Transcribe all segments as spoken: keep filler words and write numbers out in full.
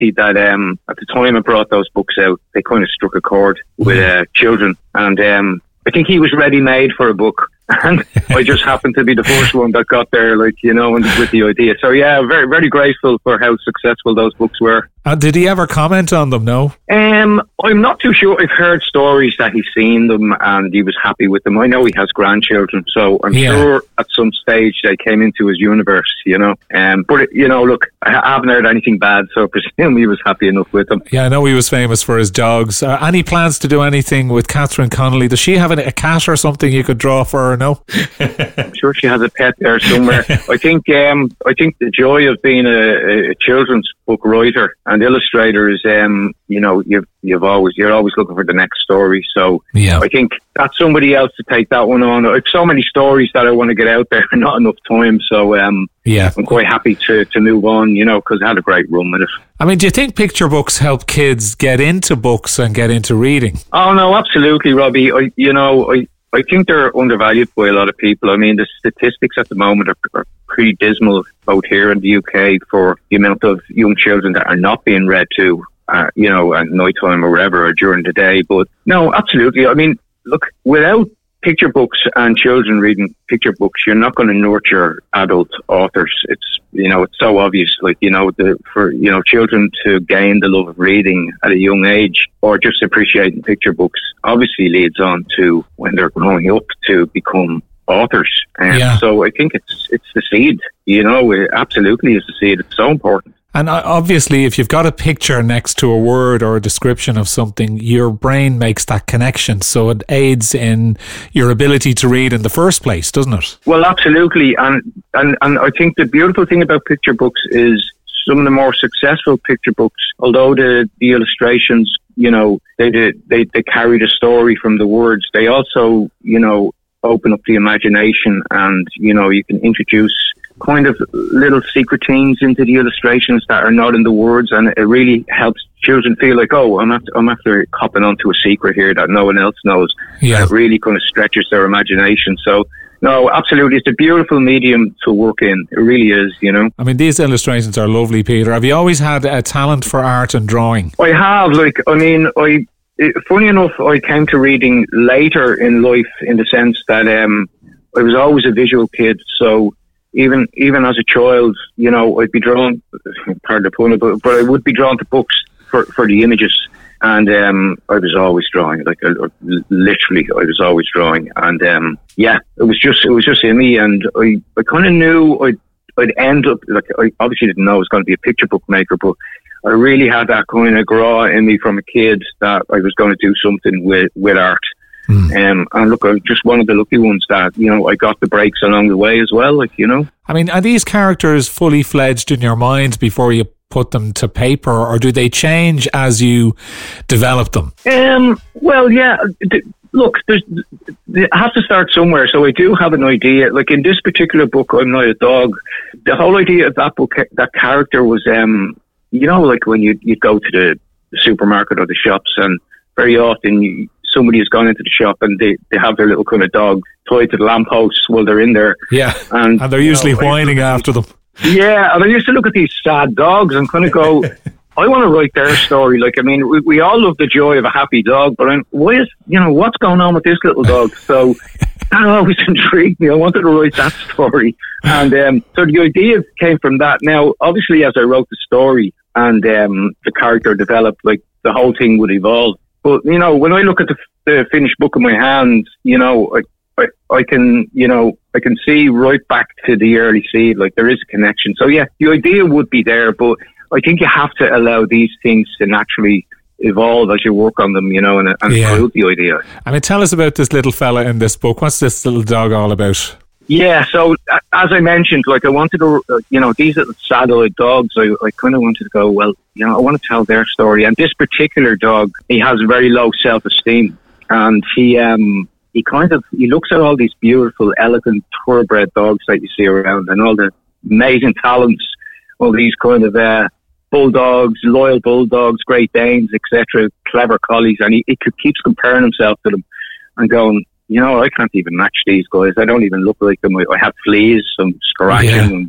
lucky that um, at the time I brought those books out, they kind of struck a chord with uh, children. And um, I think he was ready-made for a book. And I just happened to be the first one that got there, like, you know, and with the idea. So, yeah, very, very grateful for how successful those books were. And did he ever comment on them, no? Um, I'm not too sure. I've heard stories that he's seen them and he was happy with them. I know he has grandchildren, so I'm yeah. sure at some stage they came into his universe, you know. Um, but, you know, look, I haven't heard anything bad, so I presume he was happy enough with them. Yeah, I know he was famous for his dogs. Uh, any plans to do anything with Catherine Connolly? Does she have a cat or something you could draw for her, no? I'm sure she has a pet there somewhere. I think um, I think the joy of being a, a children's book writer and illustrator is, um, you know, you've you've always you're always looking for the next story. So yeah. I think that's somebody else to take that one on. I have so many stories that I want to get out there, and not enough time. So um, yeah, I'm quite happy to to move on, you know, because I had a great run with it. I mean, do you think picture books help kids get into books and get into reading? Oh no, absolutely, Robbie. I, you know, I. I think they're undervalued by a lot of people. I mean, the statistics at the moment are, are pretty dismal, both here in the U K, for the amount of young children that are not being read to, uh, you know, at night time or wherever, or during the day. But no, absolutely. I mean, look, without picture books and children reading picture books, you're not going to nurture adult authors. It's, you know, it's so obvious, like, you know, the, for, you know, children to gain the love of reading at a young age or just appreciating picture books obviously leads on to when they're growing up to become authors. And yeah. so I think it's, it's the seed, you know, it absolutely is the seed. It's so important. And obviously, if you've got a picture next to a word or a description of something, your brain makes that connection. So it aids in your ability to read in the first place, doesn't it? Well, absolutely. And, and, and I think the beautiful thing about picture books is some of the more successful picture books, although the, the illustrations, you know, they, they, they carry the story from the words, they also, you know, open up the imagination, and, you know, you can introduce kind of little secret things into the illustrations that are not in the words, and it really helps children feel like, oh, I'm after, I'm after copping onto a secret here that no one else knows. Yeah. It really kind of stretches their imagination. So, no, absolutely. It's a beautiful medium to work in. It really is, you know. I mean, these illustrations are lovely, Peter. Have you always had a talent for art and drawing? I have. Like, I mean, I... It, funny enough, I came to reading later in life, in the sense that um, I was always a visual kid. So even even as a child, you know, I'd be drawn, pardon the pun, but, but I would be drawn to books for, for the images. And um, I was always drawing, like I, literally, I was always drawing. And um, yeah, it was just it was just in me, and I, I kind of knew I'd I'd end up, like, I obviously didn't know I was going to be a picture book maker, but I really had that kind of graw in me from a kid that I was going to do something with, with art. Mm. Um, and look, I was just one of the lucky ones that, you know, I got the breaks along the way as well, like, you know. I mean, are these characters fully fledged in your mind before you put them to paper, or do they change as you develop them? Um, well, yeah, th- look, there's, I have to start somewhere, so I do have an idea. Like in this particular book, I'm Not a Dog, the whole idea of that book, that character was, um, you know, like when you you go to the, the supermarket or the shops, and very often you, somebody has gone into the shop and they, they have their little kind of dog tied to the lamppost while they're in there. Yeah, and, and they're usually know, whining after them. Yeah, and I used to look at these sad dogs and kind of go, I want to write their story. Like, I mean, we, we all love the joy of a happy dog, but I'm, why is, you know, what's going on with this little dog? So that always intrigued me. I wanted to write that story. And um, so the idea came from that. Now, obviously, as I wrote the story and um, the character developed, like, the whole thing would evolve. But, you know, when I look at the, the finished book in my hand, you know, I, I, I can, you know, I can see right back to the early seed, like there is a connection. So, yeah, the idea would be there, but I think you have to allow these things to naturally evolve as you work on them, you know, and, and yeah. improve the idea. I mean, tell us about this little fella in this book. What's this little dog all about? Yeah, so as I mentioned, like I wanted to, uh, you know, these little sad-eyed dogs, I, I kind of wanted to go, well, you know, I want to tell their story. And this particular dog, he has very low self-esteem, and he um he kind of, he looks at all these beautiful, elegant, thoroughbred dogs that you see around, and all the amazing talents, all these kind of uh, bulldogs, loyal bulldogs, Great Danes, et cetera, clever collies, and he, he keeps comparing himself to them and going, you know, I can't even match these guys. I don't even look like them. I have fleas, some scratching, yeah. and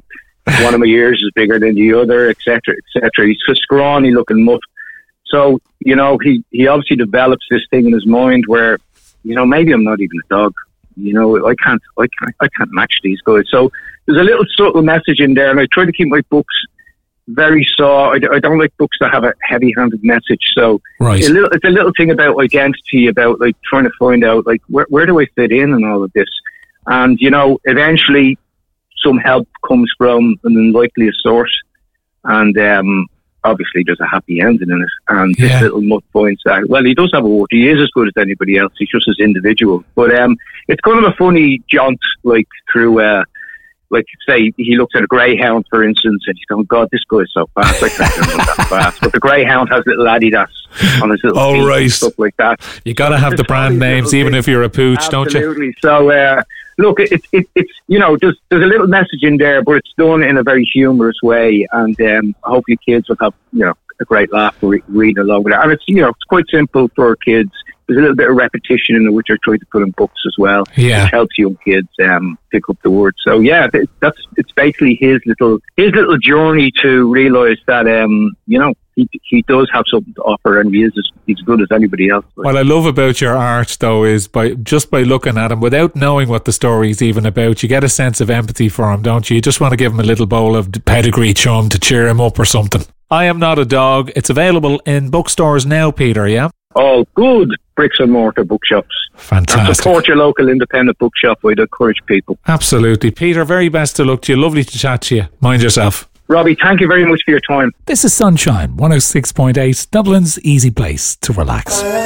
one of my ears is bigger than the other, et cetera, et cetera. He's a scrawny looking mutt. So, you know, he, he obviously develops this thing in his mind where, you know, maybe I'm not even a dog. You know, I can't, I can't, I can't match these guys. So there's a little subtle message in there, and I try to keep my books very soft. I, I don't like books that have a heavy-handed message. So right. a little, it's a little thing about identity, about like trying to find out like where, where do I fit in and all of this. And you know, eventually, some help comes from an unlikely source, and um, obviously there's a happy ending in it. And yeah. this little mutt points out, well, he does have a word. He is as good as anybody else. He's just as individual. But um, it's kind of a funny jaunt, like through, uh, like say he looks at a greyhound, for instance, and he's going, God, this guy is so fast. I can't run that fast. But the greyhound has little Adidas on his little oh, feet right. and stuff like that. You got to have the brand names, even if you're a pooch, Absolutely. don't you? Absolutely. So, uh, look, it's it, it's you know, there's there's a little message in there, but it's done in a very humorous way, and um, hopefully kids will have you know a great laugh re- reading along with it. And it's you know it's quite simple for kids. There's a little bit of repetition in it, which I try to put in books as well, yeah. which helps young kids um, pick up the words. So yeah, that's it's basically his little his little journey to realise that um, you know. He, he does have something to offer, and he is as, he's good as anybody else. What I love about your art, though, is by just by looking at him, without knowing what the story's even about, you get a sense of empathy for him, don't you? You just want to give him a little bowl of pedigree chum to cheer him up or something. I Am Not a Dog. It's available in bookstores now, Peter, yeah? All good bricks and mortar bookshops. Fantastic. And support your local independent bookshop. I'd encourage people. Absolutely. Peter, very best of luck to you. Lovely to chat to you. Mind yourself. Robbie, thank you very much for your time. This is Sunshine, one oh six point eight, Dublin's easy place to relax.